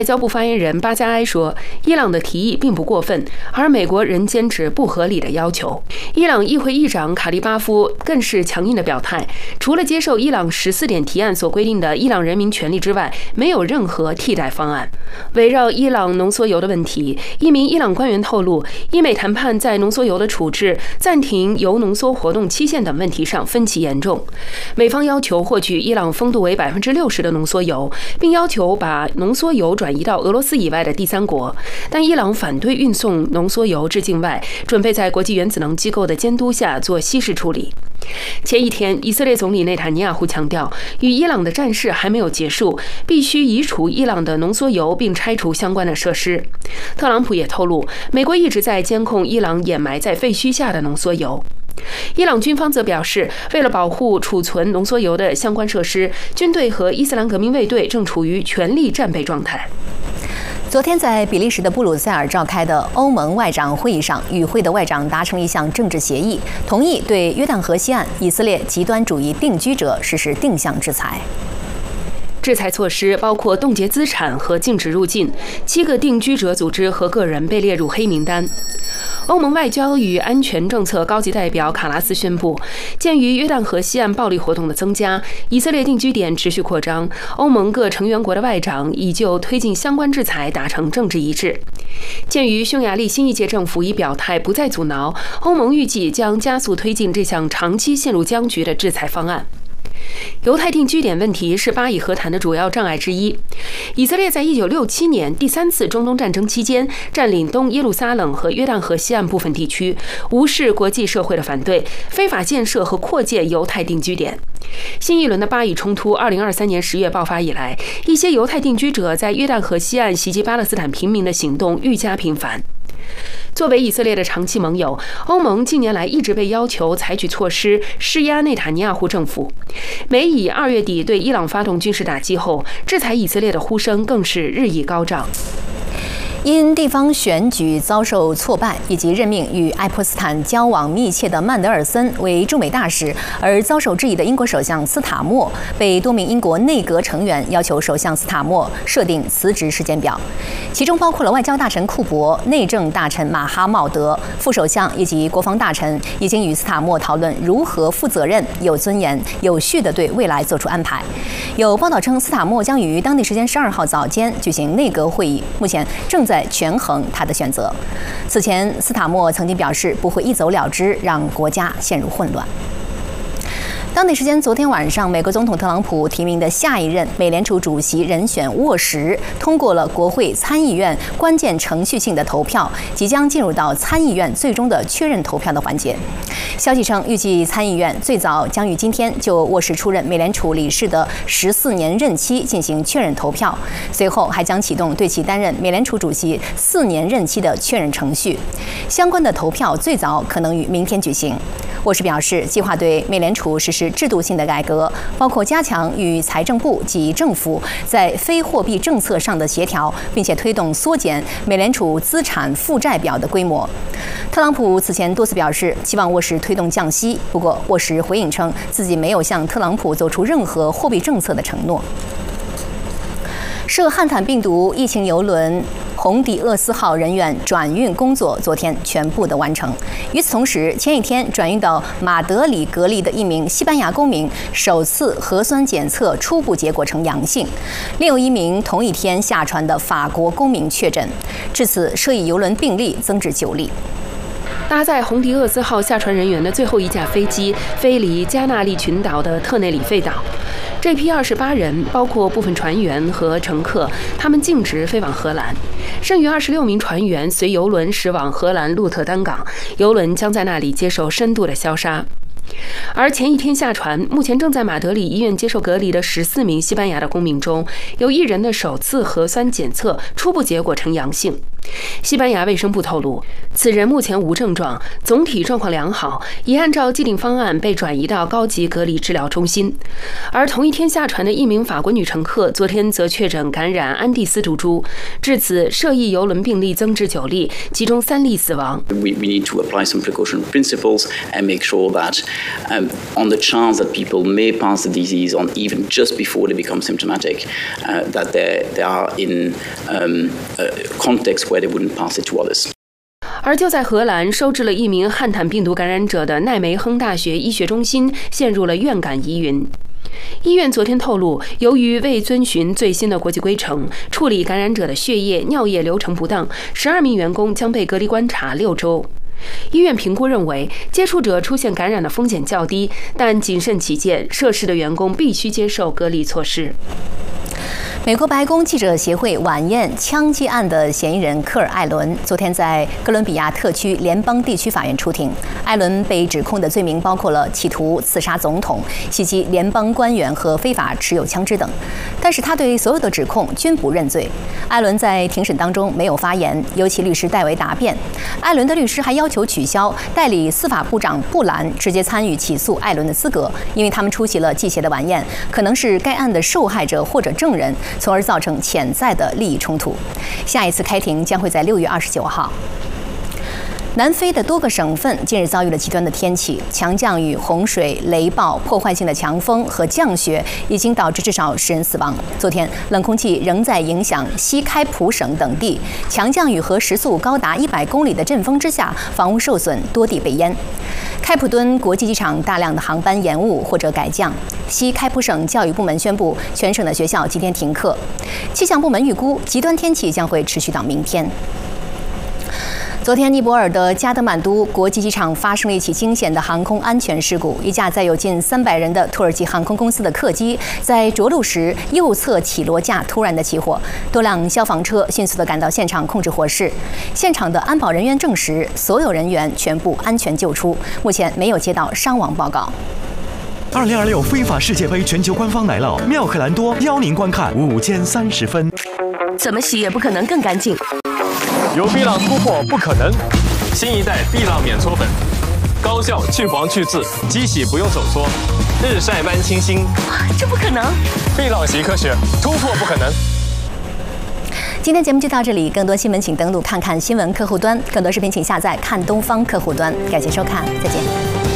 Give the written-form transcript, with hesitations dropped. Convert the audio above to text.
外交部发言人巴加埃说，伊朗的提议并不过分，而美国仍坚持不合理的要求。伊朗议会议长卡利巴夫更是强硬的表态，除了接受伊朗14点提案所规定的伊朗人民权利之外，没有任何替代方案。围绕伊朗浓缩铀的问题，一名伊朗官员透露，伊美谈判在浓缩铀的处置、暂停铀浓缩活动期限等问题上分歧严重。美方要求获取伊朗风度为60%的浓缩铀，并要求把浓缩铀转移到俄罗斯以外的第三国，但伊朗反对运送浓缩铀至境外，准备在国际原子能机构的监督下做稀释处理。前一天，以色列总理内塔尼亚胡强调，与伊朗的战事还没有结束，必须移除伊朗的浓缩铀并拆除相关的设施。特朗普也透露，美国一直在监控伊朗掩埋在废墟下的浓缩铀。伊朗军方则表示，为了保护储存浓缩铀的相关设施，军队和伊斯兰革命卫队正处于全力战备状态。 昨天在比利时的布鲁塞尔召开的欧盟外长会议上，与会的外长达成了一项政治协议，同意对约旦河西岸以色列极端主义定居者实施定向制裁。 制裁措施包括冻结资产和禁止入境，7个定居者组织和个人被列入黑名单。欧盟外交与安全政策高级代表卡拉斯宣布，鉴于约旦河西岸暴力活动的增加，以色列定居点持续扩张，欧盟各成员国的外长已就推进相关制裁达成政治一致。鉴于匈牙利新一届政府已表态不再阻挠，欧盟预计将加速推进这项长期陷入僵局的制裁方案。犹太定居点问题是巴以和谈的主要障碍之一。以色列在1967年第3次中东战争期间占领东耶路撒冷和约旦河西岸部分地区，无视国际社会的反对，非法建设和扩建犹太定居点。新一轮的巴以冲突2023年10月爆发以来，一些犹太定居者在约旦河西岸袭击巴勒斯坦平民的行动愈加频繁。作为以色列的长期盟友，欧盟近年来一直被要求采取措施施压内塔尼亚胡政府。美以2月底对伊朗发动军事打击后，制裁以色列的呼声更是日益高涨。 因地方选举遭受挫败，以及任命与爱泼斯坦交往密切的曼德尔森为驻美大使而遭受质疑的英国首相斯塔默，被多名英国内阁成员要求首相斯塔默设定辞职时间表，其中包括了外交大臣库珀、内政大臣马哈茂德、副首相以及国防大臣，已经与斯塔默讨论如何负责任、有尊严、有序地对未来做出安排。有报道称，斯塔默将于当地时间12号早间举行内阁会议，目前正在权衡他的选择。此前，斯塔默曾经表示不会一走了之，让国家陷入混乱。当地时间昨天晚上，美国总统特朗普提名的下一任美联储主席人选沃什通过了国会参议院关键程序性的投票，即将进入到参议院最终的确认投票的环节。消息称，预计参议院最早将于今天就沃什出任美联储理事的14年任期进行确认投票，随后还将启动对其担任美联储主席4年任期的确认程序。相关的投票最早可能于明天举行。沃什表示，计划对美联储实施制度性的改革，包括加强与财政部及政府在非货币政策上的协调，并且推动缩减美联储资产负债表的规模。特朗普此前多次表示希望沃什推动降息，不过沃什回应称自己没有向特朗普做出任何货币政策的承诺。涉汉坦病毒疫情邮轮红迪厄斯号人员转运工作昨天全部的完成。与此同时，前一天转运到马德里隔离的一名西班牙公民首次核酸检测初步结果呈阳性，另有一名同一天下船的法国公民确诊，至此涉疫邮轮病例增至9例。 搭载红迪厄斯号下船人员的最后一架飞机飞离加那利群岛的特内里费岛。这批28人包括部分船员和乘客，他们径直飞往荷兰。剩余26名船员随邮轮驶往荷兰鹿特丹港，邮轮将在那里接受深度的消杀。而前一天下船，目前正在马德里医院接受隔离的14名西班牙的公民中，有1人的首次核酸检测初步结果呈阳性。 西班牙卫生部透露，此人目前无症状，总体状况良好，已按照既定方案被转移到高级隔离治疗中心。而同一天下船的一名法国女乘客，昨天则确诊感染安第斯毒株，至此涉疫邮轮病例增至9例，其中3例死亡。 We need to apply some precaution principles and make sure that on the chance that people may pass the disease on even just before they become symptomatic, that they are in a context where they wouldn't pass it to others. 而就在荷兰收治了一名汉坦病毒感染者的奈梅亨大学医学中心陷入了院感疑云。医院昨天透露，由于未遵循最新的国际规程，处理感染者的血液、尿液流程不当，12名员工将被隔离观察6周。医院评估认为，接触者出现感染的风险较低，但谨慎起见，涉事的员工必须接受隔离措施。 美国白宫记者协会晚宴枪击案的嫌疑人科尔·艾伦，昨天在哥伦比亚特区联邦地区法院出庭。艾伦被指控的罪名包括了企图刺杀总统、袭击联邦官员和非法持有枪支等，但是他对所有的指控均不认罪。艾伦在庭审当中没有发言，由其律师代为答辩。艾伦的律师还要求取消代理司法部长布兰直接参与起诉艾伦的资格，因为他们出席了祭邪的晚宴，可能是该案的受害者或者证人，从而造成潜在的利益冲突。下一次开庭将会在6月29号。南非的多个省份近日遭遇了极端的天气，强降雨、洪水、雷暴、破坏性的强风和降雪已经导致至少10人死亡。昨天，冷空气仍在影响西开普省等地，强降雨和时速高达100公里的阵风之下，房屋受损，多地被淹。开普敦国际机场大量的航班延误或者改降。西开普省教育部门宣布，全省的学校今天停课。气象部门预估，极端天气将会持续到明天。昨天，尼泊尔的加德满都国际机场发生了一起惊险的航空安全事故。一架载有近300人的土耳其航空公司的客机在着陆时右侧起落架突然的起火，多辆消防车迅速地赶到现场控制火势。现场的安保人员证实，所有人员全部安全救出，目前没有接到伤亡报告。 2026非法世界杯全球官方奶酪妙可蓝多邀您观看5间30分。 怎么洗也不可能更干净。 有碧浪突破不可能，新一代碧浪免搓粉，高效去黄去渍，机洗不用手搓，日晒般清新。 这不可能！ 碧浪习科学，突破不可能。 今天节目就到这里，更多新闻请登录看看新闻客户端，更多视频请下载看东方客户端。感谢收看，再见。